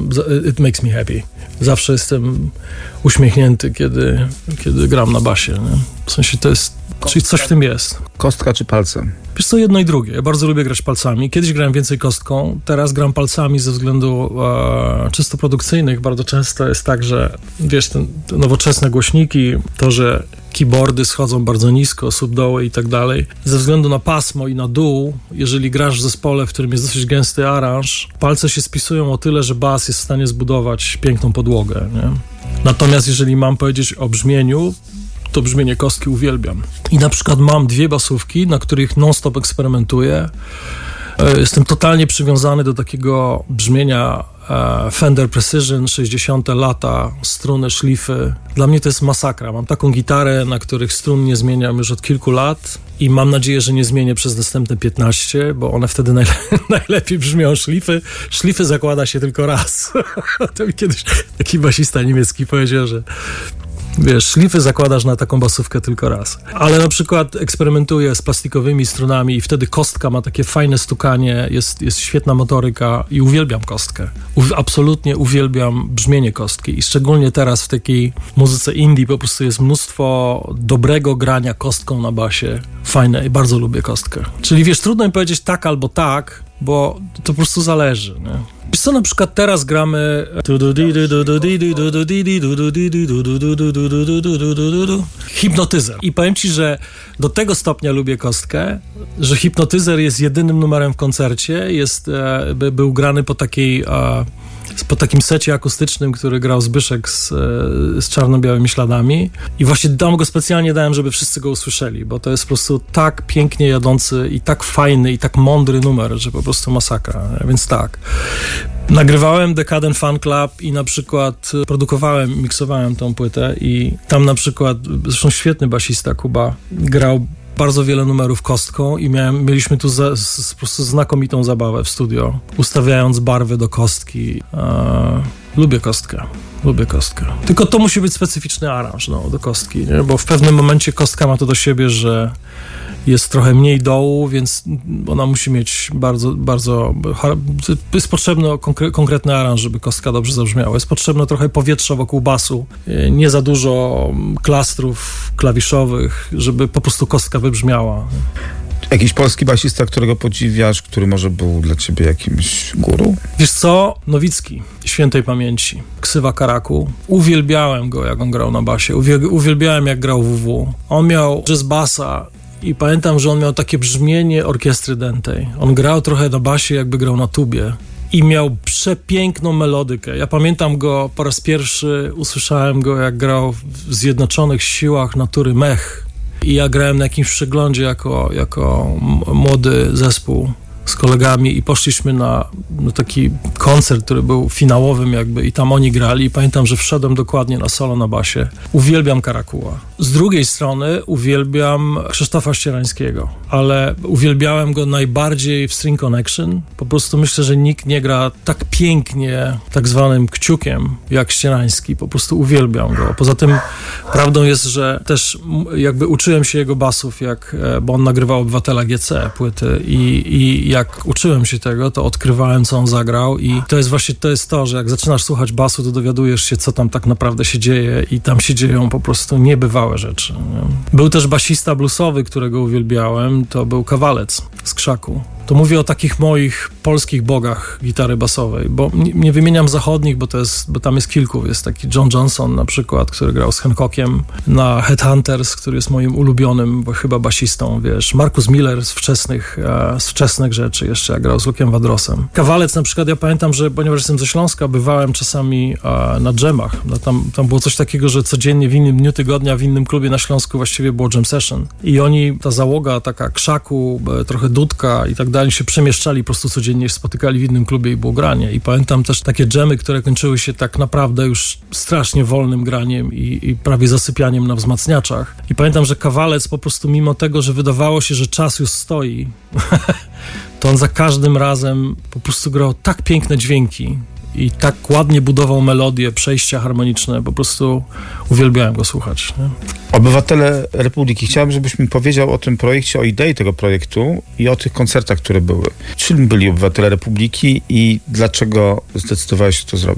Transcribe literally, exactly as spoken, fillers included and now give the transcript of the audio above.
it makes me happy. Zawsze jestem uśmiechnięty, kiedy, kiedy gram na basie. Nie? W sensie to jest, czyli coś w tym jest. Kostka czy palcem? Wiesz co, jedno i drugie. Ja bardzo lubię grać palcami. Kiedyś grałem więcej kostką, teraz gram palcami ze względu e, czysto produkcyjnych. Bardzo często jest tak, że wiesz, ten, te nowoczesne głośniki, to, że keyboardy schodzą bardzo nisko, subdoły i tak dalej. Ze względu na pasmo i na dół, jeżeli grasz w zespole, w którym jest dosyć gęsty aranż, palce się spisują o tyle, że bas jest w stanie zbudować piękną podłogę. Nie? Natomiast jeżeli mam powiedzieć o brzmieniu, to brzmienie kostki uwielbiam. I na przykład mam dwie basówki, na których non-stop eksperymentuję. Jestem totalnie przywiązany do takiego brzmienia Fender Precision, sześćdziesiąte lata, struny, szlify. Dla mnie to jest masakra. Mam taką gitarę, na których strun nie zmieniam już od kilku lat i mam nadzieję, że nie zmienię przez następne piętnaście, bo one wtedy najle- najlepiej brzmią. Szlify, szlify zakłada się tylko raz. To mi kiedyś taki basista niemiecki powiedział, że wiesz, szlify zakładasz na taką basówkę tylko raz. Ale na przykład eksperymentuję z plastikowymi strunami i wtedy kostka ma takie fajne stukanie, jest, jest świetna motoryka i uwielbiam kostkę. U, absolutnie uwielbiam brzmienie kostki i szczególnie teraz w takiej muzyce indie po prostu jest mnóstwo dobrego grania kostką na basie. Fajne i bardzo lubię kostkę. Czyli wiesz, trudno mi powiedzieć tak albo tak, bo to po prostu zależy, nie? Wiesz co, na przykład teraz gramy Hipnotyzer. I powiem ci, że do tego stopnia lubię kostkę, że Hipnotyzer jest jedynym numerem w koncercie, jest, e, by, był grany po takiej e, po takim secie akustycznym, który grał Zbyszek z, z czarno-białymi śladami i właśnie dam go specjalnie dałem, żeby wszyscy go usłyszeli, bo to jest po prostu tak pięknie jadący i tak fajny i tak mądry numer, że po prostu masakra, więc tak. Nagrywałem Decadent Fan Club i na przykład produkowałem, miksowałem tą płytę i tam na przykład, zresztą świetny basista Kuba, grał bardzo wiele numerów kostką i miałem, mieliśmy tu za, z, po prostu znakomitą zabawę w studio, ustawiając barwy do kostki. Eee, lubię kostkę, lubię kostkę. Tylko to musi być specyficzny aranż no, do kostki, nie? Bo w pewnym momencie kostka ma to do siebie, że jest trochę mniej dołu, więc ona musi mieć bardzo, bardzo... Jest potrzebny konkre- konkretny aranż, żeby kostka dobrze zabrzmiała. Jest potrzebne trochę powietrza wokół basu, nie za dużo klastrów klawiszowych, żeby po prostu kostka wybrzmiała. Jakiś polski basista, którego podziwiasz, który może był dla ciebie jakimś guru? Wiesz co? Nowicki, świętej pamięci. Ksywa Karaku. Uwielbiałem go, jak on grał na basie. Uwiel- uwielbiałem, jak grał W W. On miał jazz bassa i pamiętam, że on miał takie brzmienie orkiestry dętej. On grał trochę na basie, jakby grał na tubie. I miał przepiękną melodykę. Ja pamiętam go po raz pierwszy, usłyszałem go, jak grał w Zjednoczonych Siłach Natury Mech. I ja grałem na jakimś przeglądzie jako, jako młody zespół z kolegami i poszliśmy na, na taki koncert, który był finałowym jakby i tam oni grali i pamiętam, że wszedłem dokładnie na solo na basie. Uwielbiam Karakuła. Z drugiej strony uwielbiam Krzysztofa Ścierańskiego, ale uwielbiałem go najbardziej w String Connection. Po prostu myślę, że nikt nie gra tak pięknie tak zwanym kciukiem jak Ścierański. Po prostu uwielbiam go. Poza tym prawdą jest, że też jakby uczyłem się jego basów, jak, bo on nagrywał Obywatela G C płyty i, i jak uczyłem się tego, to odkrywałem, co on zagrał i to jest właśnie to, jest to, że jak zaczynasz słuchać basu, to dowiadujesz się, co tam tak naprawdę się dzieje i tam się dzieją po prostu niebywałe rzeczy. Nie? Był też basista bluesowy, którego uwielbiałem, to był Kawalec z Krzaku. To mówię o takich moich polskich bogach gitary basowej, bo nie, nie wymieniam zachodnich, bo to jest, bo tam jest kilku. Jest taki John Johnson na przykład, który grał z Hancockiem na Headhunters, który jest moim ulubionym bo chyba basistą, wiesz. Marcus Miller z wczesnych, e, z wczesnych rzeczy jeszcze, jak grał z Lukiem Wadrosem. Kawalec na przykład, ja pamiętam, że ponieważ jestem ze Śląska, bywałem czasami e, na dżemach. No, tam, tam było coś takiego, że codziennie w innym dniu tygodnia, w innym klubie na Śląsku właściwie było jam session. I oni, ta załoga taka Krzaku, e, trochę Dudka i tak dalej, się przemieszczali po prostu codziennie, się spotykali w innym klubie i było granie. I pamiętam też takie dżemy, które kończyły się tak naprawdę już strasznie wolnym graniem i, i prawie zasypianiem na wzmacniaczach. I pamiętam, że Kawalec po prostu mimo tego, że wydawało się, że czas już stoi, to on za każdym razem po prostu grał tak piękne dźwięki i tak ładnie budował melodię, przejścia harmoniczne, po prostu uwielbiałem go słuchać. Nie? Obywatele Republiki. Chciałem, żebyś mi powiedział o tym projekcie, o idei tego projektu i o tych koncertach, które były. Czym byli Obywatele Republiki i dlaczego zdecydowałeś się to zrobić?